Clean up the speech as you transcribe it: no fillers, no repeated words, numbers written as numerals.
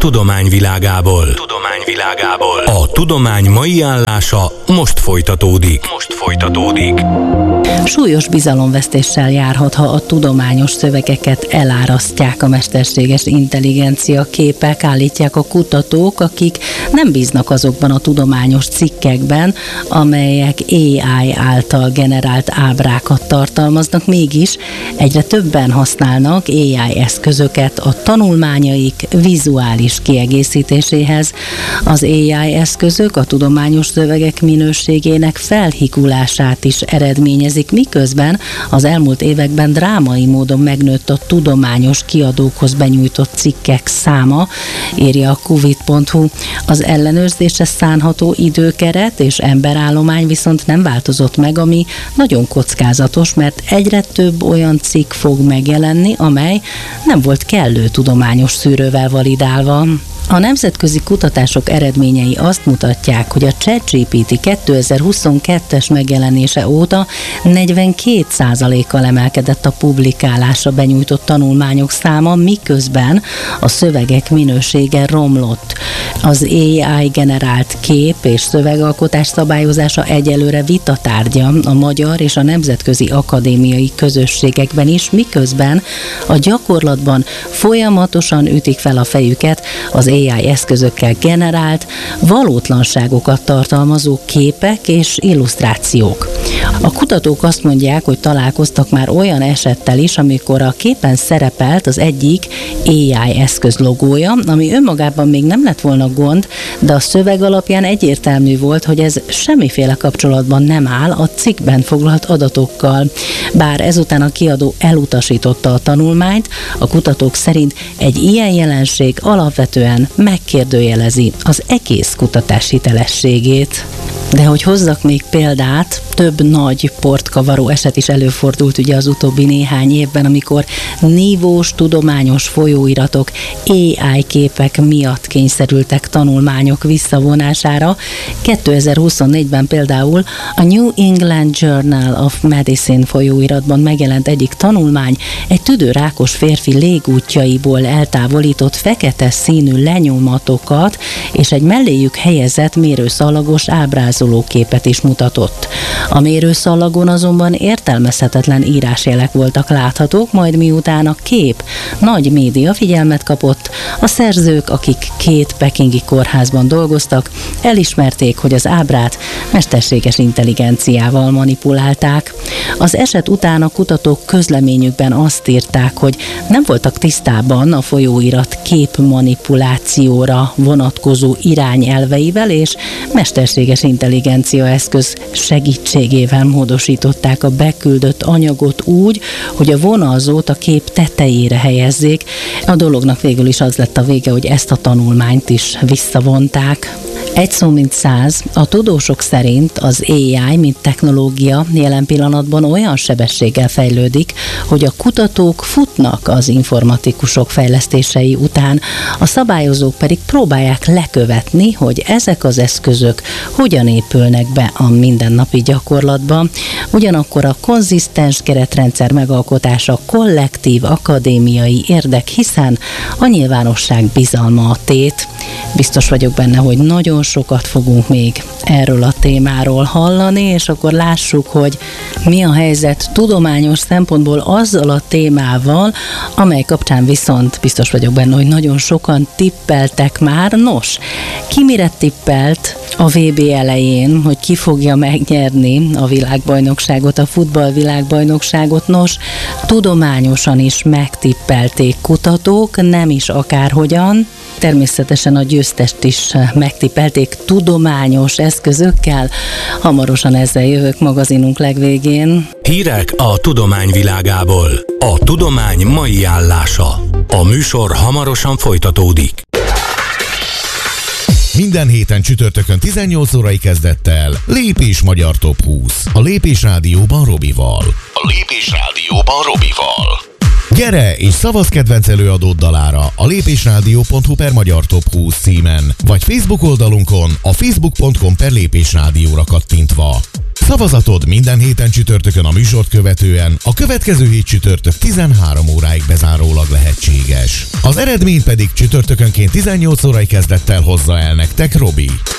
tudomány világából. A tudomány mai állása most folytatódik. Súlyos bizalomvesztéssel járhat, ha a tudományos szövegeket elárasztják a mesterséges intelligencia képek, állítják a kutatók, akik nem bíznak azokban a tudományos cikkekben, amelyek AI által generált ábrákat tartalmaznak, mégis egyre többen használnak AI eszközöket a tanulmányaik vizuális kiegészítéséhez. Az AI eszközök a tudományos szövegek minőségének felhikulását is eredményezik, miközben az elmúlt években drámai módon megnőtt a tudományos kiadókhoz benyújtott cikkek száma, írja a covid.hu. Az ellenőrzésre szánható időkeret és emberállomány viszont nem változott meg, ami nagyon kockázatos, mert egyre több olyan cikk fog megjelenni, amely nem volt kellő tudományos szűrővel validálva. A nemzetközi kutatások eredményei azt mutatják, hogy a ChatGPT 2022-es megjelenése óta 42%-kal emelkedett a publikálásra benyújtott tanulmányok száma, miközben a szövegek minősége romlott. Az AI generált kép és szövegalkotás szabályozása egyelőre vitatárgya a magyar és a nemzetközi akadémiai közösségekben is, miközben a gyakorlatban folyamatosan ütik fel a fejüket az AI eszközökkel generált, valótlanságokat tartalmazó képek és illusztrációk. A kutatók azt mondják, hogy találkoztak már olyan esettel is, amikor a képen szerepelt az egyik AI eszköz logója, ami önmagában még nem lett volna gond, de a szöveg alapján egyértelmű volt, hogy ez semmiféle kapcsolatban nem áll a cikkben foglalt adatokkal. Bár ezután a kiadó elutasította a tanulmányt, a kutatók szerint egy ilyen jelenség alapvetően megkérdőjelezi az egész kutatás hitelességét. De hogy hozzak még példát, több nagy portkavaró eset is előfordult ugye az utóbbi néhány évben, amikor nívós tudományos folyóiratok AI képek miatt kényszerültek tanulmányok visszavonására. 2024-ben például a New England Journal of Medicine folyóiratban megjelent egyik tanulmány egy tüdőrákos férfi légútjaiból eltávolított fekete színű lenyomatokat és egy melléjük helyezett mérőszalagos ábrázolóképet is mutatott. A mérőszalagon azonban értelmezhetetlen írásjelek voltak láthatók, majd miután a kép nagy média figyelmet kapott, a szerzők, akik 2 pekingi kórházban dolgoztak, elismerték, hogy az ábrát mesterséges intelligenciával manipulálták. Az eset után a kutatók közleményükben azt írták, hogy nem voltak tisztában a folyóirat képmanipulációra vonatkozó irányelveivel, és mesterséges intelligencia eszköz segítségével módosították a beküldött anyagot úgy, hogy a vonalzót a kép tetejére helyezzék. A dolognak végül is az lett a vége, hogy ezt a tanulmányt is visszavonták. Egy szó mint 100, a tudósok szerint az AI, mint technológia jelen pillanatban olyan sebességgel fejlődik, hogy a kutatók futnak az informatikusok fejlesztései után, a szabályozók pedig próbálják lekövetni, hogy ezek az eszközök hogyan épülnek be a mindennapi gyakorlatba. Ugyanakkor a konzisztens keretrendszer megalkotása kollektív akadémiai érdek, hiszen a nyilvánosság bizalma a tét. Biztos vagyok benne, hogy nagyon sokat fogunk még erről a témáról hallani, és akkor lássuk, hogy mi a helyzet tudományos szempontból azzal a témával, amely kapcsán viszont biztos vagyok benne, hogy nagyon sokan tippeltek már. Nos, ki mire tippelt a VB elején, hogy ki fogja megnyerni a világbajnokságot, a futballvilágbajnokságot? Nos, tudományosan is megtippelték kutatók, nem is akárhogyan. Természetesen a győztest is megtippelték tudományos eszközökkel. Hamarosan ezzel jövök magazinunk legvégén. Hírek a tudomány világából. A tudomány mai állása. A műsor hamarosan folytatódik. Minden héten csütörtökön 18 órai kezdettel Lépés Magyar Top 20. A Lépés Rádióban Robival. Gyere és szavazz kedvenc előadód dalára a lépésrádió.hu/magyar top 20 címen, vagy Facebook oldalunkon a facebook.com/lépésrádióra kattintva. Szavazatod minden héten csütörtökön a műsort követően, a következő hét csütörtök 13 óráig bezárólag lehetséges. Az eredményt pedig csütörtökönként 18 órai kezdettel hozza el nektek Robi.